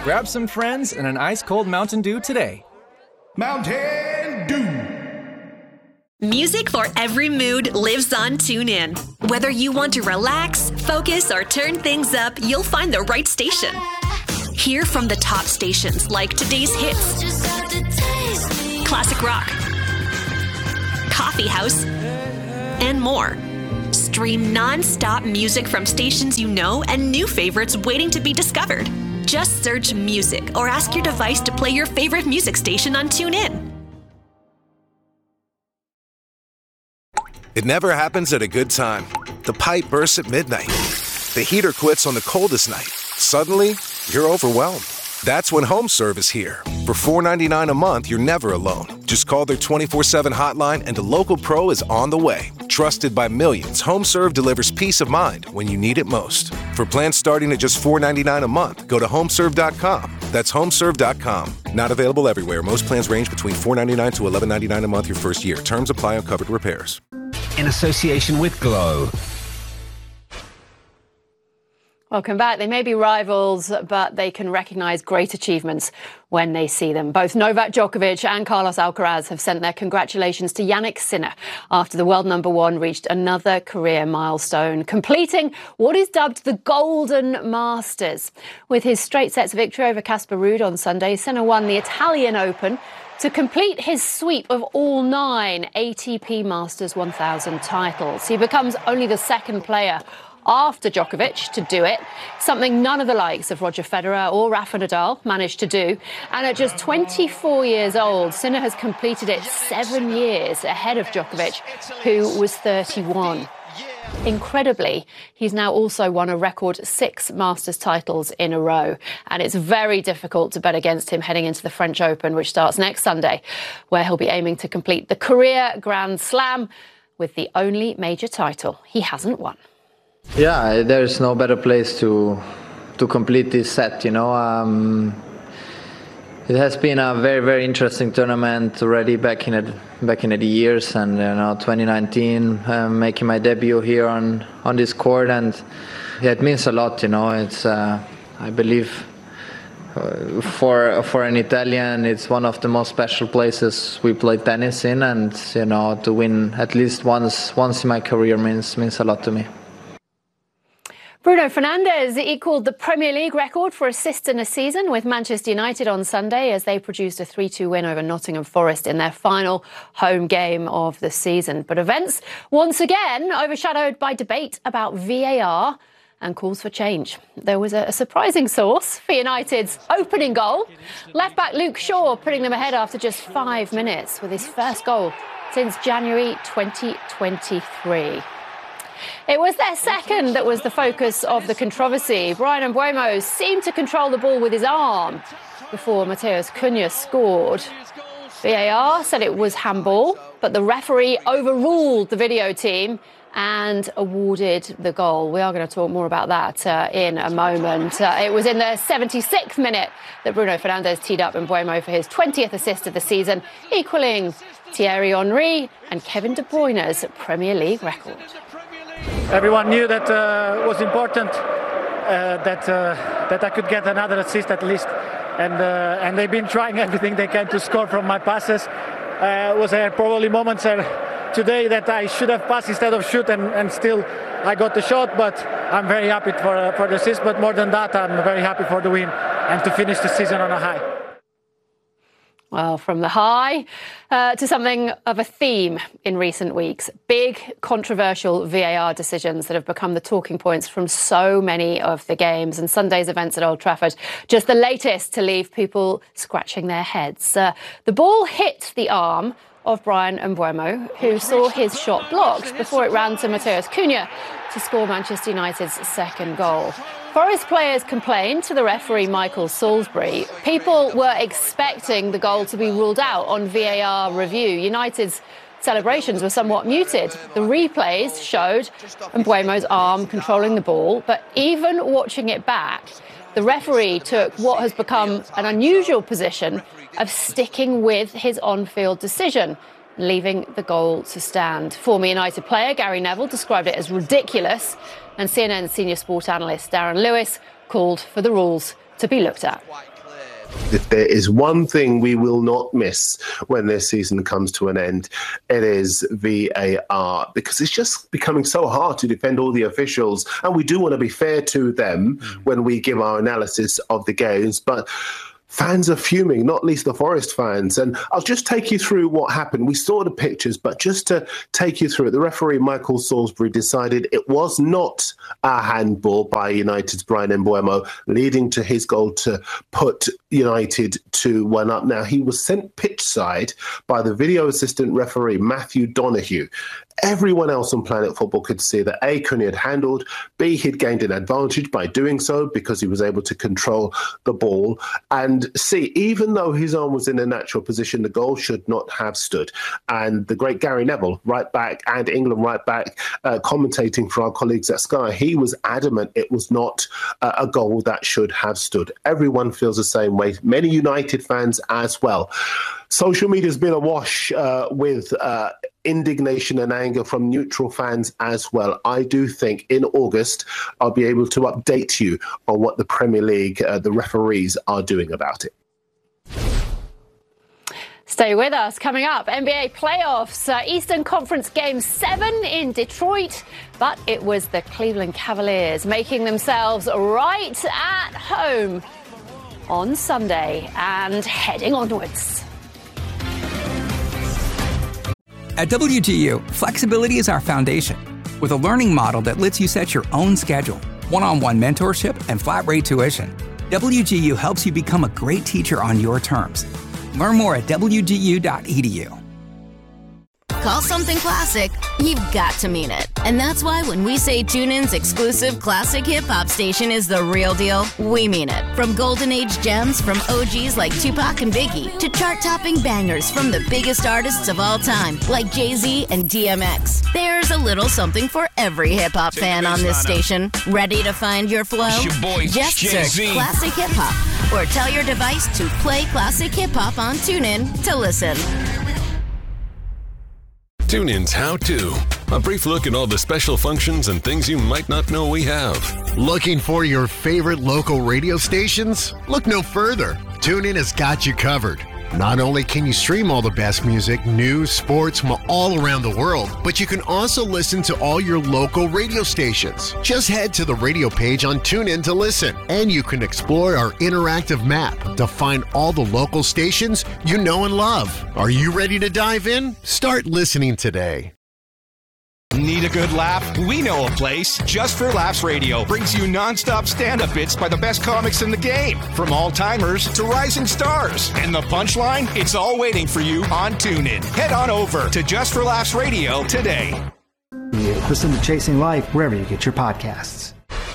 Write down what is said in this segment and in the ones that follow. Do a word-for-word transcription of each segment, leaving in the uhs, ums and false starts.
Grab some friends and an ice-cold Mountain Dew today. Mountain Dew. Music for every mood lives on TuneIn. Whether you want to relax, focus, or turn things up, you'll find the right station. Hear from the top stations like today's hits, classic rock, coffee house, and more. Stream non-stop music from stations you know and new favorites waiting to be discovered. Just search music or ask your device to play your favorite music station on TuneIn. It never happens at a good time. The pipe bursts at midnight. The heater quits on the coldest night. Suddenly, you're overwhelmed. That's when HomeServe is here. For four dollars and ninety-nine cents a month, you're never alone. Just call their twenty-four seven hotline and a local pro is on the way. Trusted by millions, HomeServe delivers peace of mind when you need it most. For plans starting at just four dollars and ninety-nine cents a month, go to homeserve dot com. That's homeserve dot com. Not available everywhere. Most plans range between four dollars and ninety-nine cents to eleven dollars and ninety-nine cents a month your first year. Terms apply on covered repairs. In association with Glow. Welcome back. They may be rivals, but they can recognise great achievements when they see them. Both Novak Djokovic and Carlos Alcaraz have sent their congratulations to Jannik Sinner after the world number one reached another career milestone, completing what is dubbed the Golden Masters. With his straight sets victory over Casper Ruud on Sunday, Sinner won the Italian Open to complete his sweep of all nine A T P Masters one thousand titles. He becomes only the second player after Djokovic to do it, something none of the likes of Roger Federer or Rafa Nadal managed to do. And at just twenty-four years old, Sinner has completed it seven years ahead of Djokovic, who was thirty-one. Incredibly, he's now also won a record six Masters titles in a row. And it's very difficult to bet against him heading into the French Open, which starts next Sunday, where he'll be aiming to complete the career Grand Slam with the only major title he hasn't won. Yeah, there's no better place to to complete this set, you know. Um, it has been a very, very interesting tournament already back in it, back in the years, and you know, twenty nineteen, um, making my debut here on on this court, and yeah, it means a lot, you know. It's uh, I believe uh, for for an Italian, it's one of the most special places we play tennis in, and you know, to win at least once once in my career means means a lot to me. Bruno Fernandes equalled the Premier League record for assists in a season with Manchester United on Sunday as they produced a three two win over Nottingham Forest in their final home game of the season. But events, once again, overshadowed by debate about V A R and calls for change. There was a surprising source for United's opening goal. Left-back Luke Shaw putting them ahead after just five minutes with his first goal since January twenty twenty-three. It was their second that was the focus of the controversy. Bryan Mbeumo seemed to control the ball with his arm before Matheus Cunha scored. V A R said it was handball, but the referee overruled the video team and awarded the goal. We are going to talk more about that uh, in a moment. Uh, it was in the seventy-sixth minute that Bruno Fernandes teed up Mbeumo for his twentieth assist of the season, equalling Thierry Henry and Kevin De Bruyne's Premier League record. Everyone knew that uh, was important, uh, that uh, that I could get another assist at least, and uh, and they've been trying everything they can to score from my passes. Uh, was there probably moments uh, today that I should have passed instead of shoot, and, and still I got the shot. But I'm very happy for uh, for the assist. But more than that, I'm very happy for the win and to finish the season on a high. Well, from the high uh, to something of a theme in recent weeks. Big, controversial V A R decisions that have become the talking points from so many of the games. And Sunday's events at Old Trafford, just the latest to leave people scratching their heads. Uh, the ball hit the arm of Bryan Mbeumo, who saw his shot blocked before it ran to Matheus Cunha to score Manchester United's second goal. Forest players complained to the referee Michael Salisbury. People were expecting the goal to be ruled out on V A R review. United's celebrations were somewhat muted. The replays showed Mbeumo's arm controlling the ball, but even watching it back, the referee took what has become an unusual position of sticking with his on-field decision, leaving the goal to stand. Former United player Gary Neville described it as ridiculous, and C N N senior sport analyst Darren Lewis called for the rules to be looked at. If there is one thing we will not miss when this season comes to an end, it is V A R, because it's just becoming so hard to defend all the officials, and we do want to be fair to them mm. when we give our analysis of the games, but fans are fuming, not least the Forest fans. And I'll just take you through what happened. We saw the pictures, but just to take you through it, the referee, Michael Salisbury, decided it was not a handball by United's Brian Mbeumo, leading to his goal to put United two one up. Now, he was sent pitch side by the video assistant referee, Matthew Donoghue. Everyone else on Planet Football could see that A, Cooney had handled, B, he'd gained an advantage by doing so because he was able to control the ball, and C, even though his arm was in a natural position, the goal should not have stood. And the great Gary Neville, right back, and England right back, uh, commentating for our colleagues at Sky, he was adamant it was not uh, a goal that should have stood. Everyone feels the same way, many United fans as well. Social media has been awash uh, with uh, indignation and anger from neutral fans as well. I do think in August I'll be able to update you on what the Premier League, uh, the referees, are doing about it. Stay with us. Coming up, N B A playoffs, uh, Eastern Conference Game seven in Detroit, but it was the Cleveland Cavaliers making themselves right at home on Sunday and heading onwards. At W G U, flexibility is our foundation. With a learning model that lets you set your own schedule, one-on-one mentorship, and flat-rate tuition, W G U helps you become a great teacher on your terms. Learn more at W G U dot E D U. Call something classic, you've got to mean it. And that's why when we say TuneIn's exclusive classic hip-hop station is the real deal, we mean it. From golden age gems from O Gs like Tupac and Biggie to chart-topping bangers from the biggest artists of all time like Jay-Z and D M X. There's a little something for every hip-hop fan on this station. Ready to find your flow? It's your boy, Just Jay-Z. search Classic Hip-Hop or tell your device to play Classic Hip-Hop on TuneIn to listen. TuneIn's How To. A brief look at all the special functions and things you might not know we have. Looking for your favorite local radio stations? Look no further. TuneIn has got you covered. Not only can you stream all the best music, news, sports from all around the world, but you can also listen to all your local radio stations. Just head to the radio page on TuneIn to listen, and you can explore our interactive map to find all the local stations you know and love. Are you ready to dive in? Start listening today. Need a good laugh? We know a place. Just for Laughs Radio brings you non-stop stand-up bits by the best comics in the game, from all-timers to rising stars. And the punchline? It's all waiting for you on TuneIn. Head on over to Just for Laughs Radio today. Listen to Chasing Life wherever you get your podcasts.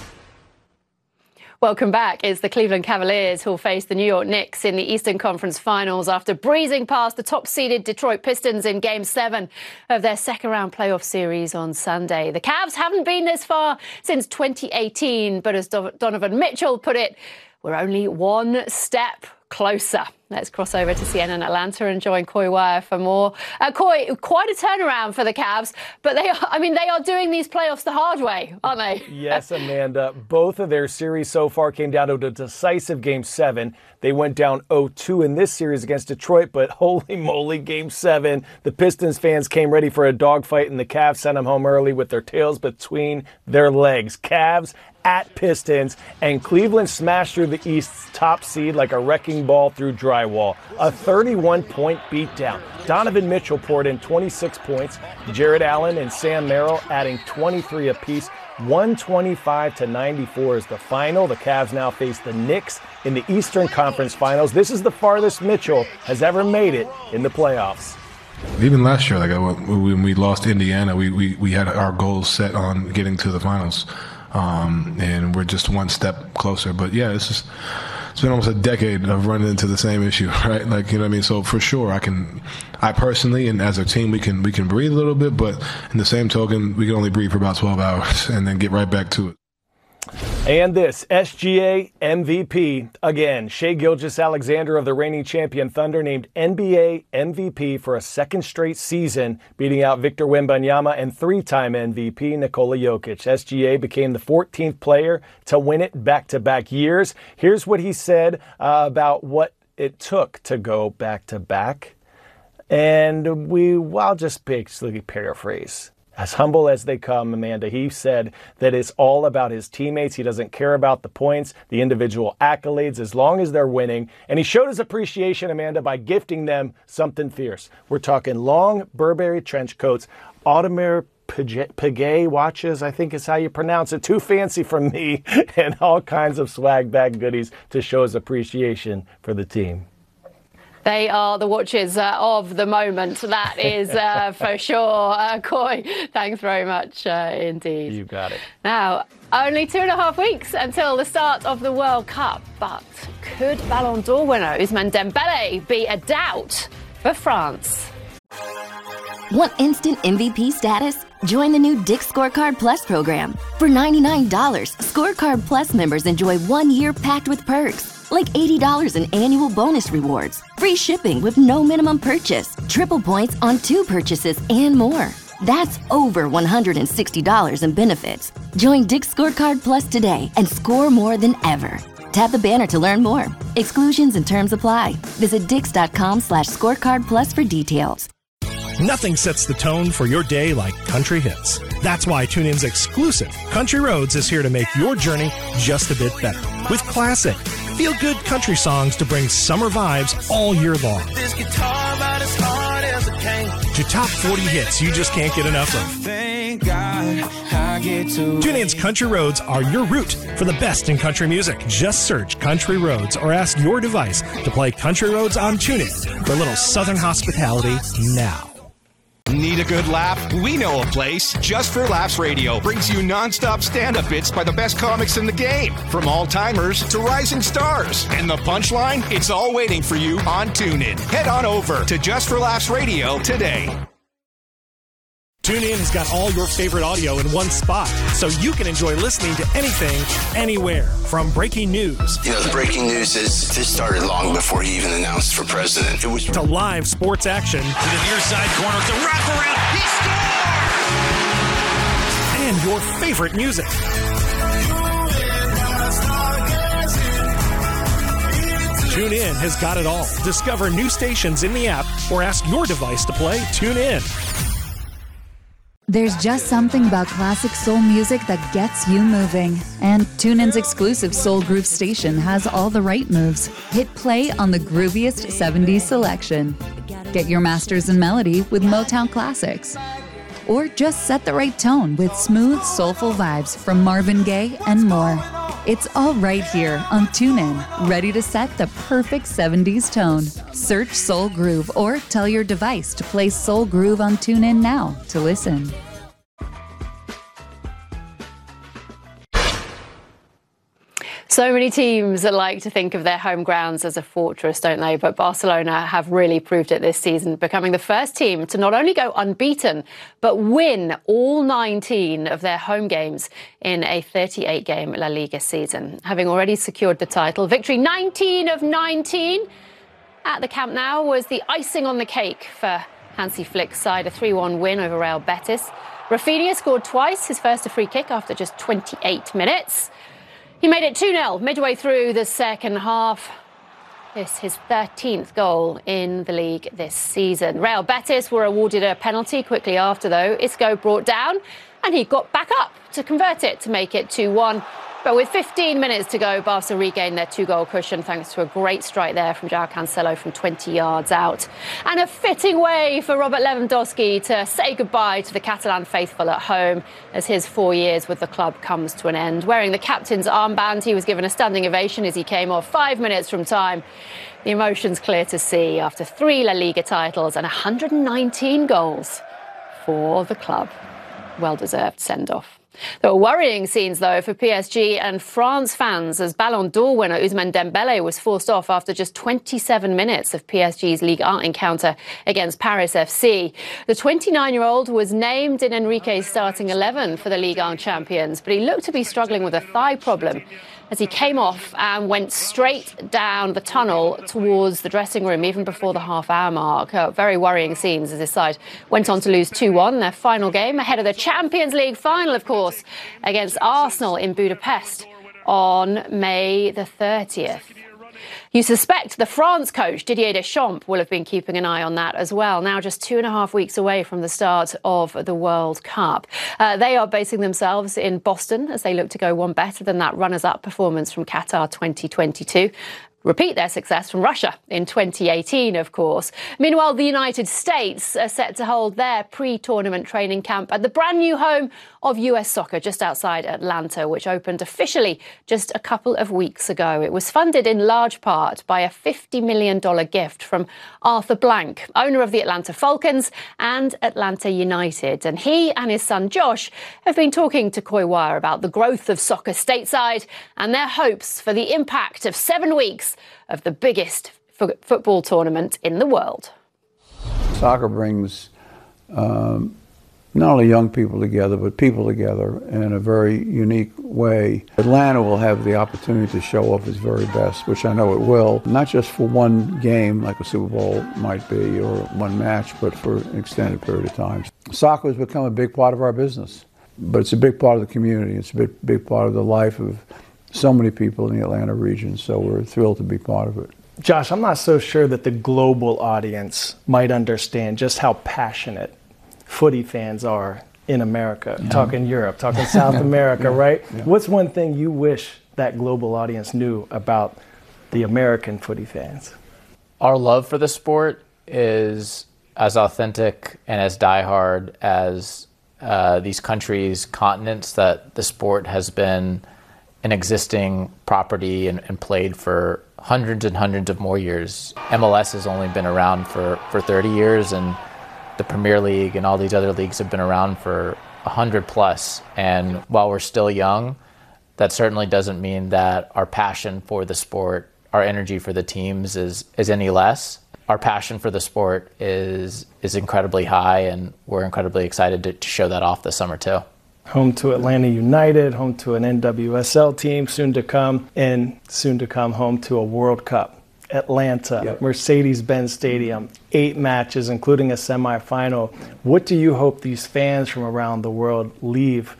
Welcome back. It's the Cleveland Cavaliers who'll face the New York Knicks in the Eastern Conference Finals after breezing past the top-seeded Detroit Pistons in Game seven of their second-round playoff series on Sunday. The Cavs haven't been this far since twenty eighteen, but as Donovan Mitchell put it, we're only one step closer. Let's cross over to C N N Atlanta and join Coy Wire for more. Uh, Coy, quite a turnaround for the Cavs, but they are, I mean, they are doing these playoffs the hard way, aren't they? Yes, Amanda. Both of their series so far came down to a decisive Game seven. They went down oh two in this series against Detroit, but holy moly, Game seven. The Pistons fans came ready for a dogfight, and the Cavs sent them home early with their tails between their legs. Cavs at Pistons, and Cleveland smashed through the East's top seed like a wrecking ball through drywall. A thirty-one point beatdown. Donovan Mitchell poured in twenty-six points. Jared Allen and Sam Merrill adding twenty-three apiece. one twenty-five to ninety-four is the final. The Cavs now face the Knicks in the Eastern Conference Finals. This is the farthest Mitchell has ever made it in the playoffs. Even last year, like when we lost Indiana, we, we, we had our goals set on getting to the finals. Um, and we're just one step closer. But yeah, it's just, it's been almost a decade of running into the same issue, right? Like, you know what I mean? So for sure, I can, I personally, and as a team, we can, we can breathe a little bit, but in the same token, we can only breathe for about twelve hours and then get right back to it. And this S G A M V P again. Shai Gilgeous-Alexander of the reigning champion Thunder named N B A M V P for a second straight season, beating out Victor Wembanyama and three-time M V P Nikola Jokic. S G A became the fourteenth player to win it back-to-back years. Here's what he said uh, about what it took to go back-to-back. And we, well, I'll just basically paraphrase. As humble as they come, Amanda, he said that it's all about his teammates. He doesn't care about the points, the individual accolades, as long as they're winning. And he showed his appreciation, Amanda, by gifting them something fierce. We're talking long Burberry trench coats, Audemars Piguet watches, I think is how you pronounce it. Too fancy for me. And all kinds of swag bag goodies to show his appreciation for the team. They are the watches uh, of the moment. That is uh, for sure. Uh, Coy, thanks very much uh, indeed. You got it. Now, only two and a half weeks until the start of the World Cup. But could Ballon d'Or winner Ousmane Dembele be a doubt for France? Want instant M V P status? Join the new Dick's Scorecard Plus program. For ninety-nine dollars, Scorecard Plus members enjoy one year packed with perks, like eighty dollars in annual bonus rewards, free shipping with no minimum purchase, triple points on two purchases, and more. That's over one hundred sixty dollars in benefits. Join Dick's Scorecard Plus today and score more than ever. Tap the banner to learn more. Exclusions and terms apply. Visit dix.com slash scorecard plus for details. Nothing sets the tone for your day like country hits. That's why TuneIn's exclusive Country Roads is here to make your journey just a bit better. With classic, feel-good country songs to bring summer vibes all year long. This guitar about as hard as it can. To top forty hits you just can't get enough of. Thank God I get to. TuneIn's Country Roads are your route for the best in country music. Just search Country Roads or ask your device to play Country Roads on TuneIn for a little southern hospitality now. Need a good laugh? We know a place. Just for Laughs Radio brings you non-stop stand-up bits by the best comics in the game, from all-timers to rising stars. And the punchline? It's all waiting for you on TuneIn. Head on over to Just for Laughs Radio today. TuneIn has got all your favorite audio in one spot, so you can enjoy listening to anything, anywhere. From breaking news. You know, the breaking news is this started long before he even announced for president. It was to live sports action. To the near side corner, the wraparound, he scores! And your favorite music. TuneIn has got it all. Discover new stations in the app or ask your device to play TuneIn. There's just something about classic soul music that gets you moving. And TuneIn's exclusive Soul Groove station has all the right moves. Hit play on the grooviest seventies selection. Get your masters in melody with Motown classics. Or just set the right tone with smooth, soulful vibes from Marvin Gaye and more. It's all right here on TuneIn, ready to set the perfect seventies tone. Search Soul Groove or tell your device to play Soul Groove on TuneIn now to listen. So many teams that like to think of their home grounds as a fortress, don't they? But Barcelona have really proved it this season, becoming the first team to not only go unbeaten, but win all nineteen of their home games in a thirty-eight game La Liga season. Having already secured the title, victory nineteen of nineteen at the Camp Nou was the icing on the cake for Hansi Flick's side, a three one win over Real Betis. Rafinha scored twice, his first a free kick after just twenty-eight minutes. He made it two nil midway through the second half. This is his thirteenth goal in the league this season. Real Betis were awarded a penalty quickly after, though. Isco brought down, and he got back up to convert it to make it two one. But with fifteen minutes to go, Barca regained their two-goal cushion thanks to a great strike there from Joao Cancelo from twenty yards out. And a fitting way for Robert Lewandowski to say goodbye to the Catalan faithful at home as his four years with the club comes to an end. Wearing the captain's armband, he was given a standing ovation as he came off five minutes from time. The emotions clear to see after three La Liga titles and one hundred nineteen goals for the club. Well-deserved send-off. There were worrying scenes, though, for P S G and France fans as Ballon d'Or winner Ousmane Dembélé was forced off after just twenty-seven minutes of P S G's Ligue one encounter against Paris F C. The twenty-nine-year-old was named in Enrique's starting eleven for the Ligue one champions, but he looked to be struggling with a thigh problem as he came off and went straight down the tunnel towards the dressing room even before the half-hour mark. Uh, very worrying scenes as his side went on to lose two one, their final game ahead of the Champions League final, of course, against Arsenal in Budapest on May the thirtieth. You suspect the France coach, Didier Deschamps, will have been keeping an eye on that as well, now just two and a half weeks away from the start of the World Cup. Uh, they are basing themselves in Boston as they look to go one better than that runners-up performance from Qatar twenty twenty-two. Repeat their success from Russia in twenty eighteen, of course. Meanwhile, the United States are set to hold their pre-tournament training camp at the brand new home of U S Soccer just outside Atlanta, which opened officially just a couple of weeks ago. It was funded in large part by a fifty million dollars gift from Arthur Blank, owner of the Atlanta Falcons and Atlanta United. And he and his son Josh have been talking to Coy Wire about the growth of soccer stateside and their hopes for the impact of seven weeks of the biggest f- football tournament in the world. Soccer brings um, not only young people together, but people together in a very unique way. Atlanta will have the opportunity to show off its very best, which I know it will, not just for one game like a Super Bowl might be or one match, but for an extended period of time. Soccer has become a big part of our business, but it's a big part of the community. It's a big, big part of the life of so many people in the Atlanta region, so we're thrilled to be part of it. Josh, I'm not so sure that the global audience might understand just how passionate footy fans are in America, yeah. talking Europe, talking South America, yeah. right? Yeah. What's one thing you wish that global audience knew about the American footy fans? Our love for the sport is as authentic and as diehard as uh, these countries, continents that the sport has been an existing property and, and played for hundreds and hundreds of more years. M L S has only been around for, for thirty years, and the Premier League and all these other leagues have been around for one hundred plus. And while we're still young, that certainly doesn't mean that our passion for the sport, our energy for the teams is, is any less. Our passion for the sport is is incredibly high, and we're incredibly excited to, to show that off this summer too. Home to Atlanta United, home to an N W S L team soon to come, and soon to come home to a World Cup. Atlanta, yep. Mercedes-Benz Stadium, eight matches, including a semifinal. What do you hope these fans from around the world leave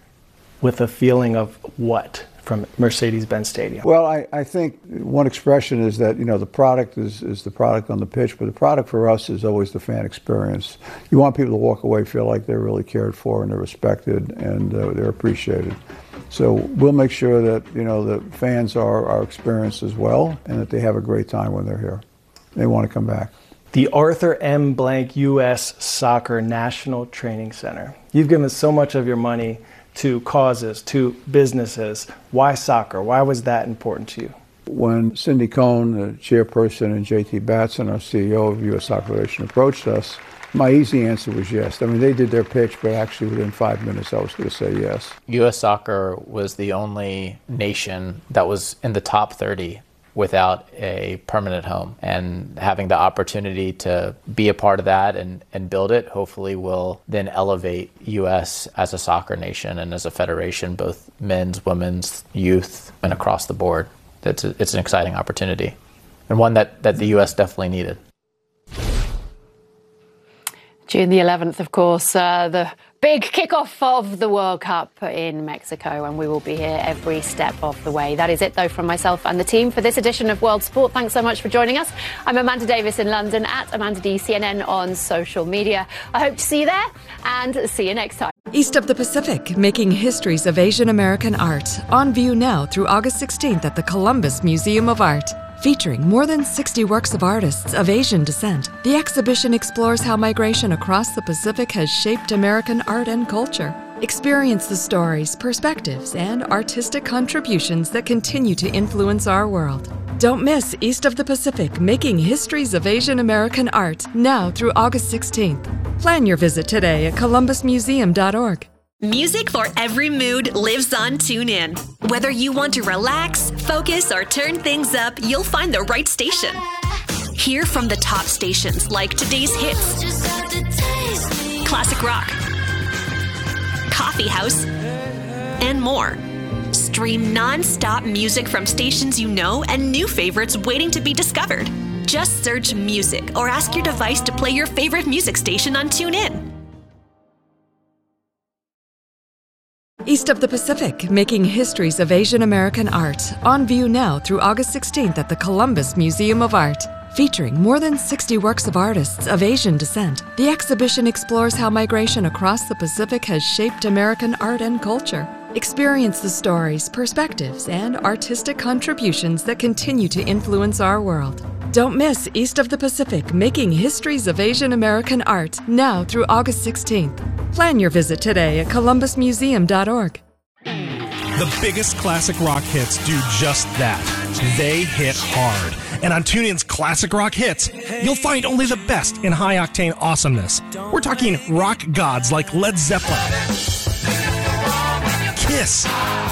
with a feeling of what from Mercedes-Benz Stadium? Well, I, I think one expression is that, you know, the product is, is the product on the pitch, but the product for us is always the fan experience. You want people to walk away, feel like they're really cared for and they're respected and uh, they're appreciated. So we'll make sure that, you know, the fans are, are experienced as well and that they have a great time when they're here. They want to come back. The Arthur M. Blank U S Soccer National Training Center. You've given so much of your money to causes, to businesses. Why soccer? Why was that important to you? When Cindy Cohn, the chairperson, and J T Batson, our C E O of U S Soccer Federation, approached us, my easy answer was yes. I mean, they did their pitch, but actually within five minutes I was going to say yes. U S Soccer was the only nation that was in the top thirty without a permanent home. And having the opportunity to be a part of that and, and build it, hopefully will then elevate U S as a soccer nation and as a federation, both men's, women's, youth, and across the board. It's, a, it's an exciting opportunity and one that, that the U S definitely needed. June the eleventh, of course, uh, the big kickoff of the World Cup in Mexico, and we will be here every step of the way. That is it, though, from myself and the team for this edition of World Sport. Thanks so much for joining us. I'm Amanda Davis in London, at Amanda D C N N on social media. I hope to see you there, and see you next time. East of the Pacific, making histories of Asian American art. On view now through August sixteenth at the Columbus Museum of Art. Featuring more than sixty works of artists of Asian descent, the exhibition explores how migration across the Pacific has shaped American art and culture. Experience the stories, perspectives, and artistic contributions that continue to influence our world. Don't miss East of the Pacific, making histories of Asian American art, now through August sixteenth. Plan your visit today at columbus museum dot org. Music for every mood lives on TuneIn. Whether you want to relax, focus, or turn things up, you'll find the right station. Hear from the top stations like today's hits, classic rock, coffee house, and more. Stream non-stop music from stations you know and new favorites waiting to be discovered. Just search music or ask your device to play your favorite music station on TuneIn. East of the Pacific, making histories of Asian American art. On view now through August sixteenth at the Columbus Museum of Art. Featuring more than sixty works of artists of Asian descent, the exhibition explores how migration across the Pacific has shaped American art and culture. Experience the stories, perspectives, and artistic contributions that continue to influence our world. Don't miss East of the Pacific, making histories of Asian American art, now through August sixteenth. Plan your visit today at columbus museum dot org. The biggest classic rock hits do just that. They hit hard. And on TuneIn's Classic Rock Hits, you'll find only the best in high-octane awesomeness. We're talking rock gods like Led Zeppelin, Kiss,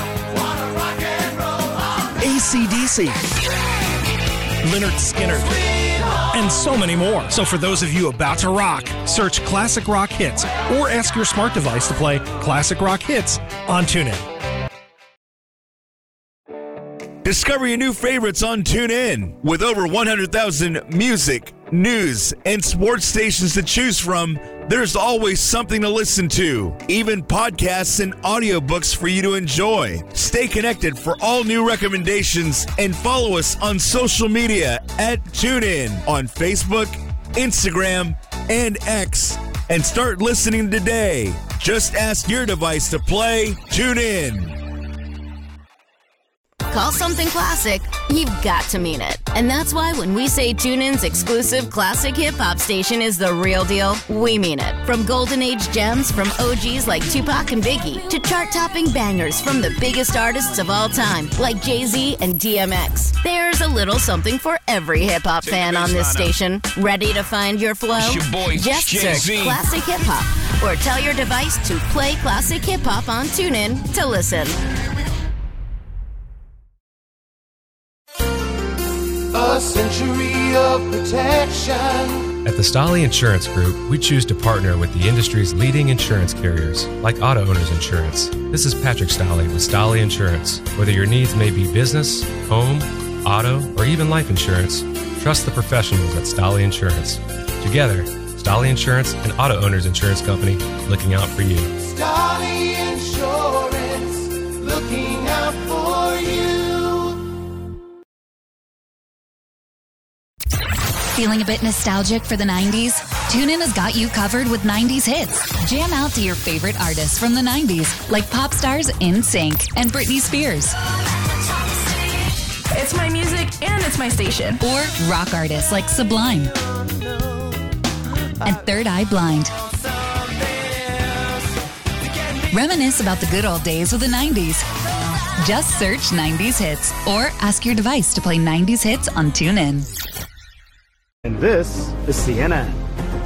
A C D C, Lynyrd Skynyrd, and so many more. So for those of you about to rock, search Classic Rock Hits or ask your smart device to play Classic Rock Hits on TuneIn. Discover your new favorites on TuneIn. With over one hundred thousand music, news, and sports stations to choose from, there's always something to listen to. Even podcasts and audiobooks for you to enjoy. Stay connected for all new recommendations and follow us on social media at TuneIn on Facebook, Instagram, and X. And start listening today. Just ask your device to play TuneIn. Call something classic, you've got to mean it. And that's why when we say TuneIn's exclusive classic hip-hop station is the real deal, we mean it. From golden age gems from O Gs like Tupac and Biggie to chart-topping bangers from the biggest artists of all time like Jay-Z and D M X. There's a little something for every hip-hop fan on this station. Ready to find your flow? It's your boy, Just Jay-Z. search classic hip-hop or tell your device to play classic hip-hop on TuneIn to listen. A century of protection. At the Stolly Insurance Group, we choose to partner with the industry's leading insurance carriers, like Auto Owners Insurance. This is Patrick Stolly with Stolly Insurance. Whether your needs may be business, home, auto, or even life insurance, trust the professionals at Stolly Insurance. Together, Stolly Insurance and Auto Owners Insurance Company, looking out for you. Stolly Insurance, looking out for you. Feeling a bit nostalgic for the nineties? TuneIn has got you covered with nineties hits. Jam out to your favorite artists from the nineties, like pop stars NSYNC and Britney Spears. It's my music and it's my station. Or rock artists like Sublime and Third Eye Blind. Reminisce about the good old days with the nineties. Just search nineties hits or ask your device to play nineties hits on TuneIn. And this is C N N.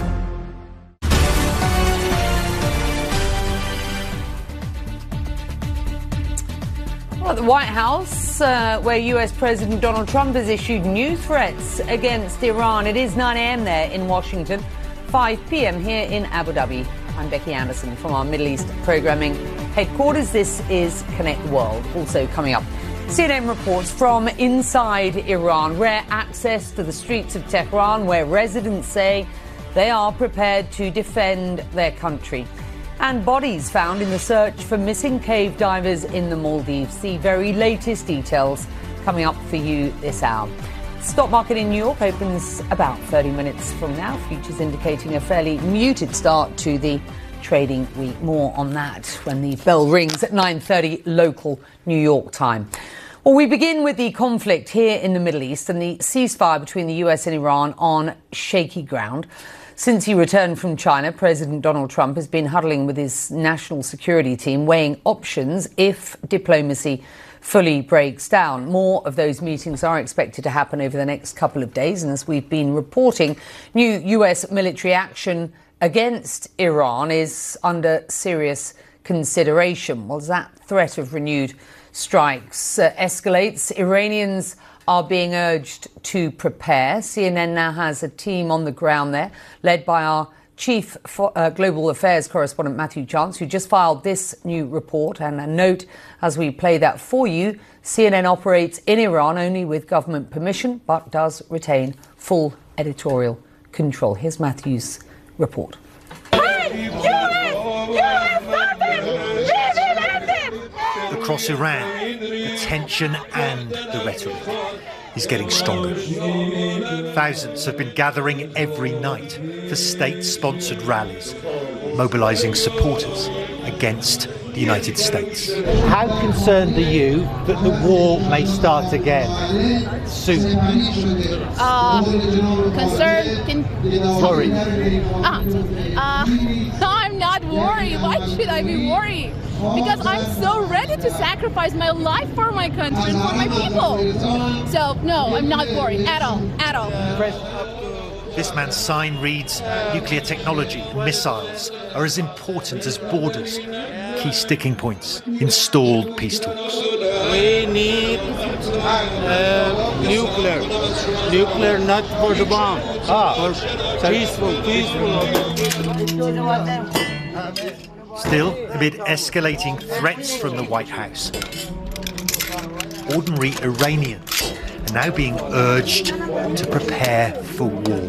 Well, at the White House, uh, where U S President Donald Trump has issued new threats against Iran. It is nine a.m. there in Washington, five p.m. here in Abu Dhabi. I'm Becky Anderson from our Middle East programming headquarters. This is Connect the World. Also coming up, C N N reports from inside Iran, rare access to the streets of Tehran, where residents say they are prepared to defend their country. And bodies found in the search for missing cave divers in the Maldives. The very latest details coming up for you this hour. Stock market in New York opens about thirty minutes from now. Futures indicating a fairly muted start to the trading week. More on that when the bell rings at nine thirty local New York time. Well, we begin with the conflict here in the Middle East and the ceasefire between the U S and Iran on shaky ground. Since he returned from China, President Donald Trump has been huddling with his national security team, weighing options if diplomacy fully breaks down. More of those meetings are expected to happen over the next couple of days. And as we've been reporting, new U S military action against Iran is under serious consideration. Well, as that threat of renewed strikes uh, escalates, Iranians are being urged to prepare. C N N now has a team on the ground there, led by our Chief uh, Global Affairs correspondent Matthew Chance, who just filed this new report. And a note as we play that for you, C N N operates in Iran only with government permission, but does retain full editorial control. Here's Matthew's report. Across Iran, the tension and the rhetoric is getting stronger. Thousands have been gathering every night for state-sponsored rallies, mobilising supporters against the United States. How concerned are you that the war may start again soon? Uh, concerned? Can... Worried? Ah, uh, I'm not worried. Why should I be worried? Because I'm so ready to sacrifice my life for my country and for my people. So, no, I'm not worried at all, at all. This man's sign reads, nuclear technology and missiles are as important as borders. Key sticking points in stalled peace talks. We need uh, nuclear. Nuclear not for the bomb. Ah. For peaceful, peaceful. Still, amid escalating threats from the White House, ordinary Iranians are now being urged to prepare for war.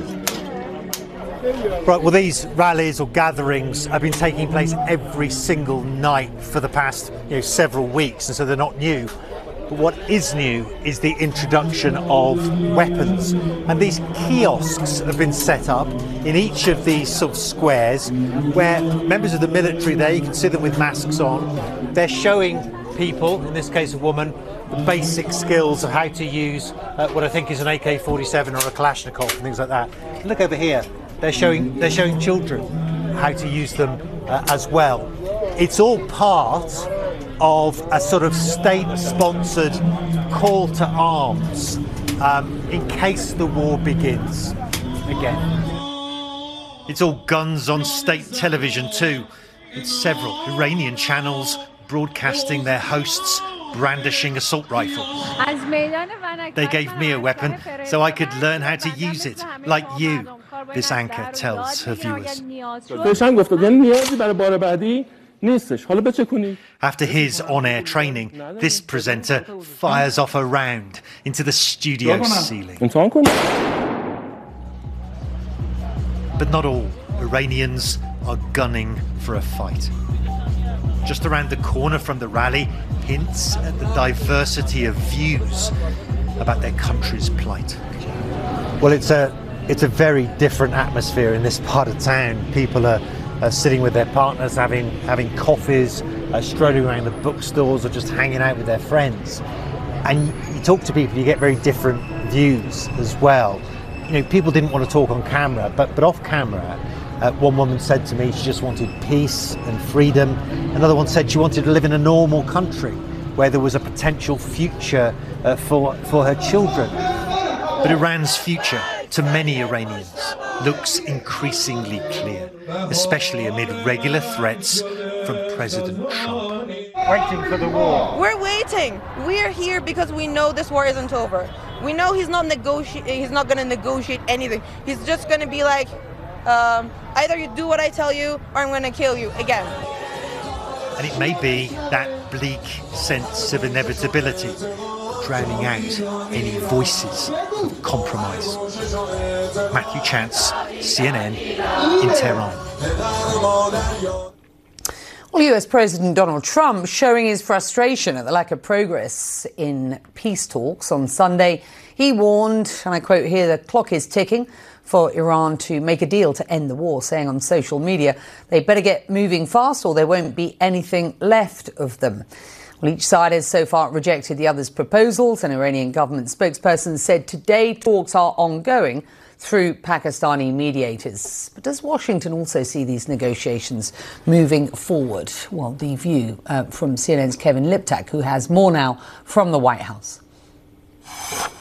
Right, well, these rallies or gatherings have been taking place every single night for the past you know, several weeks, and so they're not new. But what is new is the introduction of weapons. And these kiosks have been set up in each of these sort of squares where members of the military there, you can see them with masks on, they're showing people, in this case a woman, the basic skills of how to use uh, what I think is an A K forty-seven or a Kalashnikov and things like that. And look over here, they're showing, they're showing children how to use them uh, as well. It's all part of a sort of state-sponsored call to arms um, in case the war begins again. It's all guns on state television too, with several Iranian channels broadcasting their hosts brandishing assault rifles. They gave me a weapon so I could learn how to use it, like you, this anchor tells her viewers. After his on-air training, this presenter fires off a round into the studio ceiling. But not all Iranians are gunning for a fight. Just around the corner from the rally, hints at the diversity of views about their country's plight. Well, it's a it's a very different atmosphere in this part of town. People are Uh, sitting with their partners, having having coffees, uh, strolling around the bookstores, or just hanging out with their friends. And you talk to people, you get very different views as well. You know, people didn't want to talk on camera, but but off camera, uh, one woman said to me she just wanted peace and freedom. Another one said she wanted to live in a normal country where there was a potential future uh, for for her children. But Iran's future, to many Iranians, looks increasingly clear, especially amid regular threats from President Trump. Waiting for the war. We're waiting. We're here because we know this war isn't over. We know he's not negotiate. He's not going to negotiate anything. He's just going to be like, um, either you do what I tell you, or I'm going to kill you again. And it may be that bleak sense of inevitability, drowning out any voices of compromise. Matthew Chance, C N N, in Tehran. Well, U S President Donald Trump showing his frustration at the lack of progress in peace talks on Sunday. He warned, and I quote here, the clock is ticking for Iran to make a deal to end the war, saying on social media they better get moving fast or there won't be anything left of them. Well, each side has so far rejected the other's proposals. An Iranian government spokesperson said today talks are ongoing through Pakistani mediators. But does Washington also see these negotiations moving forward? Well, the view uh, from C N N's Kevin Liptak, who has more now from the White House.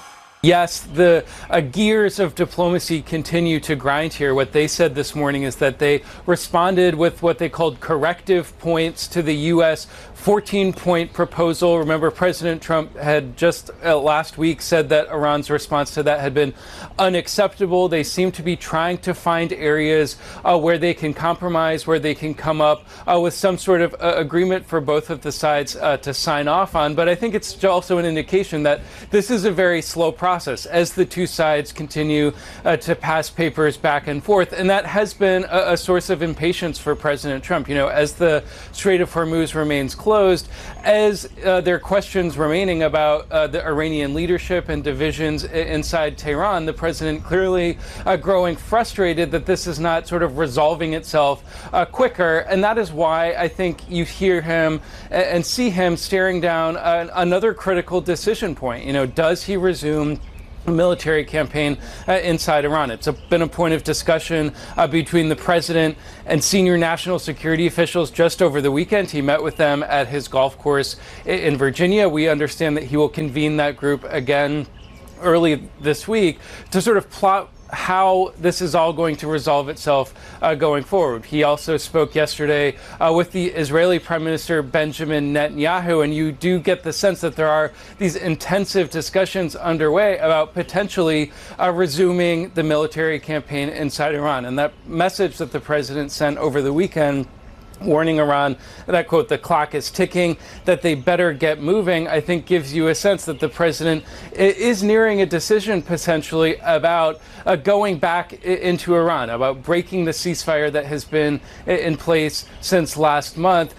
Yes, the uh, gears of diplomacy continue to grind here. What they said this morning is that they responded with what they called corrective points to the U S fourteen-point proposal. Remember, President Trump had just uh, last week said that Iran's response to that had been unacceptable. They seem to be trying to find areas uh, where they can compromise, where they can come up uh, with some sort of uh, agreement for both of the sides uh, to sign off on. But I think it's also an indication that this is a very slow process as the two sides continue uh, to pass papers back and forth. And that has been a, a source of impatience for President Trump. You know, as the Strait of Hormuz remains closed, as uh, there are questions remaining about uh, the Iranian leadership and divisions I- inside Tehran, the president clearly uh, growing frustrated that this is not sort of resolving itself uh, quicker. And that is why I think you hear him and, and see him staring down uh, another critical decision point. You know, does he resume a military campaign uh, inside Iran? It's a, been a point of discussion uh, between the president and senior national security officials just over the weekend. He met with them at his golf course in, in Virginia. We understand that he will convene that group again early this week to sort of plot how this is all going to resolve itself uh, going forward. He also spoke yesterday uh, with the Israeli Prime Minister Benjamin Netanyahu, and you do get the sense that there are these intensive discussions underway about potentially uh, resuming the military campaign inside Iran. And that message that the president sent over the weekend, warning Iran that, quote, the clock is ticking, that they better get moving, I think gives you a sense that the president is nearing a decision potentially about uh, going back into Iran, about breaking the ceasefire that has been in place since last month.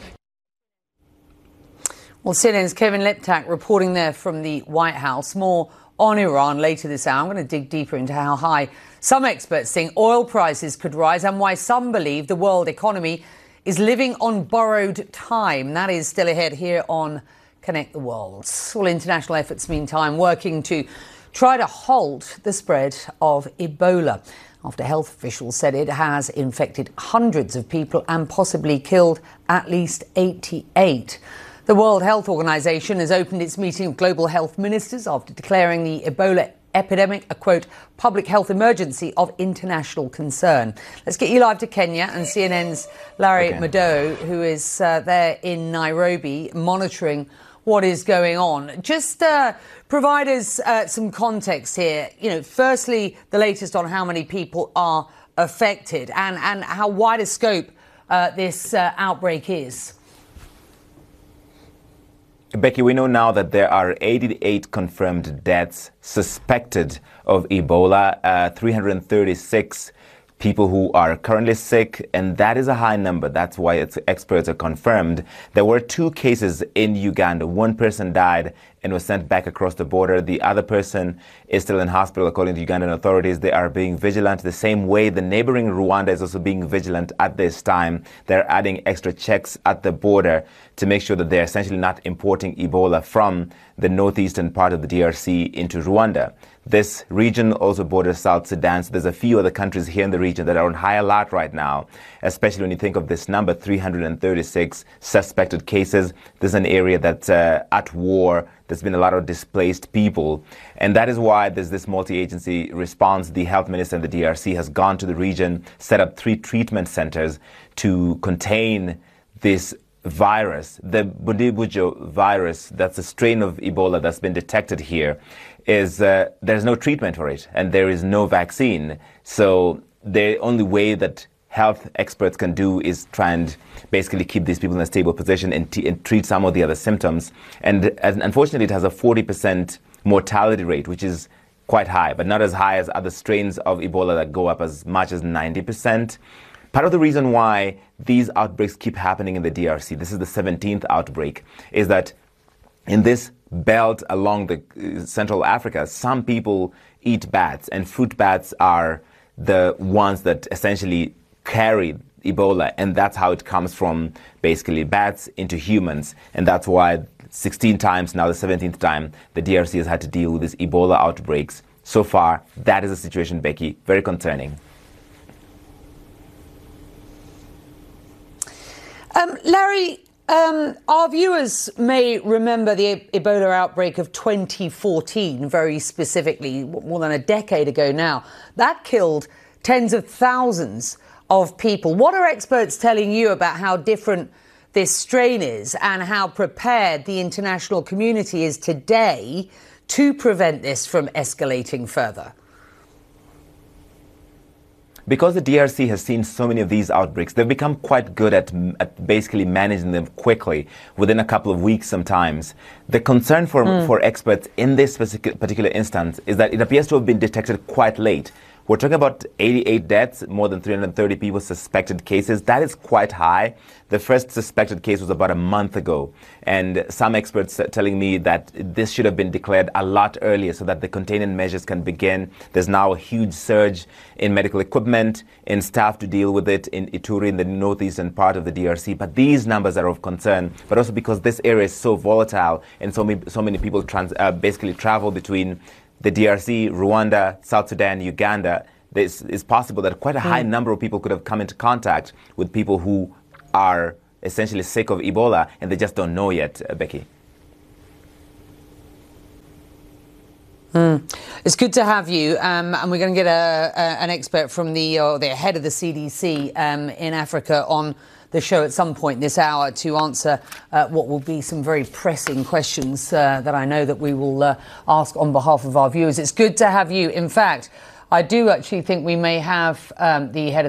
Well, C N N's Kevin Liptak reporting there from the White House. More on Iran later this hour. I'm going to dig deeper into how high some experts think oil prices could rise and why some believe the world economy is living on borrowed time. That is still ahead here on Connect the World. All international efforts, meantime, working to try to halt the spread of Ebola after health officials said it has infected hundreds of people and possibly killed at least eighty-eight. The World Health Organization has opened its meeting of global health ministers after declaring the Ebola epidemic a, quote, public health emergency of international concern. Let's get you live to Kenya and C N N's Larry okay. Madowo, who is uh, there in Nairobi monitoring what is going on. Just uh, provide us uh, some context here. You know, firstly, the latest on how many people are affected and, and how wide a scope uh, this uh, outbreak is. Becky, we know now that there are eighty-eight confirmed deaths suspected of Ebola, uh, three hundred thirty-six people who are currently sick, and that is a high number. That's why its experts are confirmed. There were two cases in Uganda. One person died and was sent back across the border. The other person is still in hospital, according to Ugandan authorities. They are being vigilant the same way the neighboring Rwanda is also being vigilant at this time. They're adding extra checks at the border to make sure that they're essentially not importing Ebola from the northeastern part of the D R C into Rwanda. This region also borders South Sudan, so there's a few other countries here in the region that are on high alert right now, especially when you think of this number, three hundred thirty-six suspected cases. This is an area that's uh, at war. There's been a lot of displaced people, and that is why there's this multi-agency response. The health minister in the D R C has gone to the region, set up three treatment centers to contain this virus. The Bundibugyo virus, that's a strain of Ebola that's been detected here, is uh, there's no treatment for it and there is no vaccine. So the only way that health experts can do is try and basically keep these people in a stable position and, t- and treat some of the other symptoms. And as, unfortunately, it has a forty percent mortality rate, which is quite high, but not as high as other strains of Ebola that go up as much as ninety percent. Part of the reason why these outbreaks keep happening in the D R C, this is the seventeenth outbreak, is that in this belt along the uh, Central Africa, some people eat bats, and fruit bats are the ones that essentially carry Ebola, and that's how it comes from basically bats into humans. And that's why sixteen times, now the seventeenth time, the D R C has had to deal with these Ebola outbreaks. So far, that is the situation, Becky. Very concerning. Um, Larry, Um, our viewers may remember the Ebola outbreak of twenty fourteen, very specifically, more than a decade ago now. That killed tens of thousands of people. What are experts telling you about how different this strain is and how prepared the international community is today to prevent this from escalating further? Because the D R C has seen so many of these outbreaks, they've become quite good at, at basically managing them quickly, within a couple of weeks sometimes. The concern for, mm. for experts in this specific, particular instance is that it appears to have been detected quite late. We're talking about eighty-eight deaths, more than three hundred thirty people suspected cases. That is quite high. The first suspected case was about a month ago. And some experts are telling me that this should have been declared a lot earlier so that the containment measures can begin. There's now a huge surge in medical equipment, in staff to deal with it in Ituri, in the northeastern part of the D R C. But these numbers are of concern, but also because this area is so volatile and so many, so many people trans, uh, basically travel between the D R C, Rwanda, South Sudan, Uganda. It's, it's possible that quite a high mm. number of people could have come into contact with people who are essentially sick of Ebola, and they just don't know yet, uh, Becky. Mm. It's good to have you, um, and we're going to get a, a, an expert from the, uh, the head of the C D C um, in Africa on the show at some point this hour to answer uh, what will be some very pressing questions uh, that I know that we will uh, ask on behalf of our viewers. It's good to have you. In fact, I do actually think we may have um, the head of